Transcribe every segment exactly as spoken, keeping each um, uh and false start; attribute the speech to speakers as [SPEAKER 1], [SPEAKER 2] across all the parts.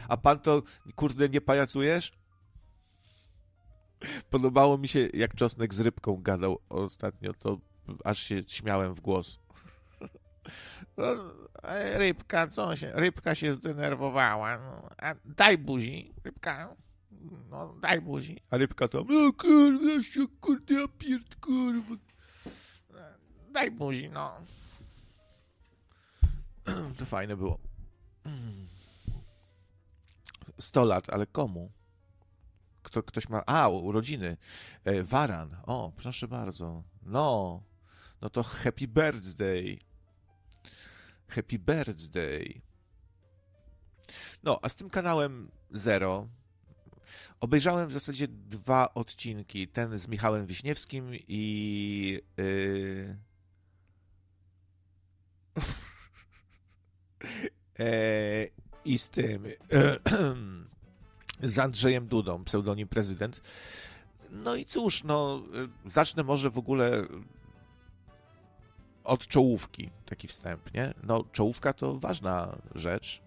[SPEAKER 1] A pan to, kurde, nie pajacujesz? Podobało mi się, jak Czosnek z Rybką gadał ostatnio, to aż się śmiałem w głos. No, Rybka, co się? Rybka się zdenerwowała. No, a daj buzi, Rybka. No, daj buzi. A Rybka to, no kurde, się kurde, ja pierd, kurde. Daj buzi, no. To fajne było. Sto lat, ale komu? Kto, ktoś ma... A, urodziny. E, Waran. O, proszę bardzo. No. No to happy birthday. Happy birthday. No, a z tym kanałem Zero obejrzałem w zasadzie dwa odcinki. Ten z Michałem Wiśniewskim i... Yy... e, i z tym... z Andrzejem Dudą, pseudonim prezydent. No i cóż, no, zacznę może w ogóle od czołówki, taki wstęp, nie? No, czołówka to ważna rzecz.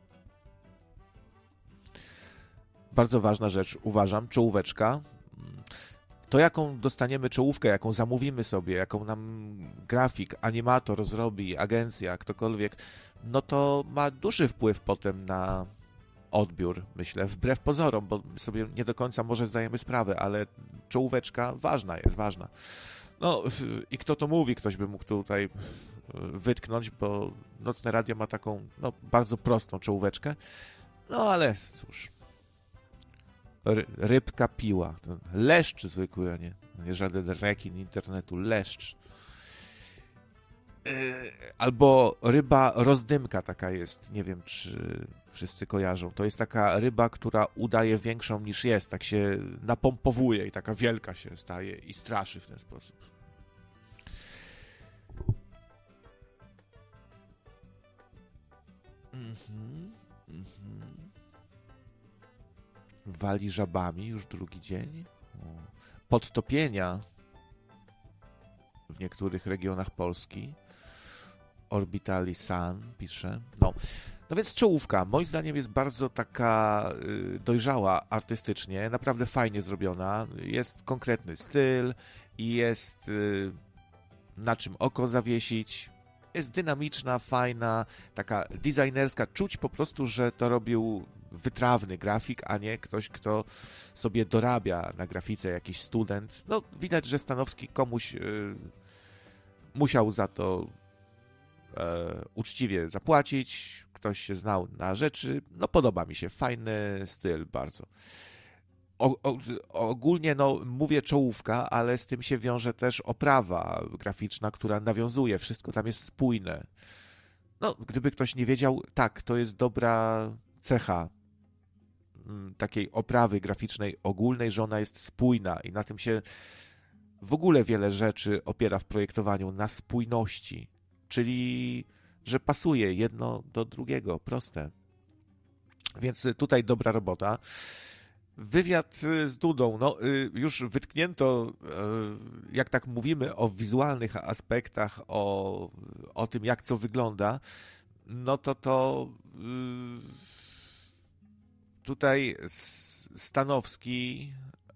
[SPEAKER 1] Bardzo ważna rzecz, uważam, czołóweczka. To, jaką dostaniemy czołówkę, jaką zamówimy sobie, jaką nam grafik, animator zrobi, agencja, ktokolwiek, no to ma duży wpływ potem na odbiór, myślę, wbrew pozorom, bo sobie nie do końca może zdajemy sprawę, ale czołóweczka ważna jest, ważna. No i kto to mówi, ktoś by mógł tutaj wytknąć, bo Nocne Radio ma taką, no, bardzo prostą czołóweczkę, no ale cóż, Ry- rybka piła, leszcz zwykły, a nie, nie żaden rekin internetu, leszcz. Albo ryba rozdymka taka jest, nie wiem, czy wszyscy kojarzą. To jest taka ryba, która udaje większą niż jest, tak się napompowuje i taka wielka się staje i straszy w ten sposób. Mhm, mhm. Wali żabami już drugi dzień. Podtopienia w niektórych regionach Polski. Orbitali Sun pisze. No. no więc czołówka, moim zdaniem jest bardzo taka y, dojrzała artystycznie, naprawdę fajnie zrobiona. Jest konkretny styl i jest y, na czym oko zawiesić. Jest dynamiczna, fajna, taka designerska. Czuć po prostu, że to robił wytrawny grafik, a nie ktoś, kto sobie dorabia na grafice, jakiś student. No widać, że Stanowski komuś y, musiał za to E, uczciwie zapłacić, ktoś się znał na rzeczy, no podoba mi się, fajny styl bardzo. O, o, ogólnie no mówię czołówka, ale z tym się wiąże też oprawa graficzna, która nawiązuje, wszystko tam jest spójne. No, gdyby ktoś nie wiedział, tak, to jest dobra cecha m, takiej oprawy graficznej ogólnej, że ona jest spójna i na tym się w ogóle wiele rzeczy opiera w projektowaniu, na spójności. Czyli, że pasuje jedno do drugiego, proste. Więc tutaj dobra robota. Wywiad z Dudą, no już wytknięto, jak tak mówimy o wizualnych aspektach, o, o tym, jak co wygląda, no to to tutaj Stanowski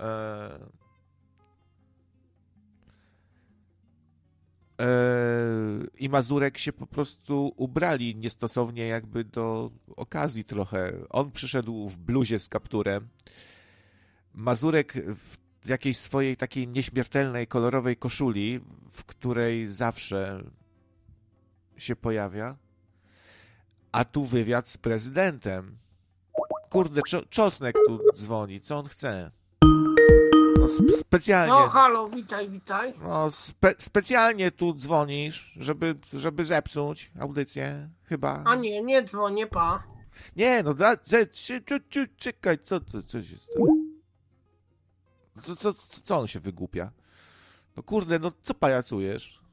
[SPEAKER 1] i Mazurek się po prostu ubrali niestosownie jakby do okazji trochę. On przyszedł w bluzie z kapturem, Mazurek w jakiejś swojej takiej nieśmiertelnej, kolorowej koszuli, w której zawsze się pojawia, a tu wywiad z prezydentem. Kurde, Czosnek tu dzwoni, co on chce? No, spe- specjalnie.
[SPEAKER 2] No halo, witaj, witaj.
[SPEAKER 1] No, spe- specjalnie tu dzwonisz, żeby, żeby zepsuć audycję, chyba.
[SPEAKER 2] A nie, nie dzwonię, pa.
[SPEAKER 1] Nie, no da, ze, czy, czy, czy, czekaj, co, co, co się stało? Co, co, co, co on się wygłupia? No kurde, no co pajacujesz?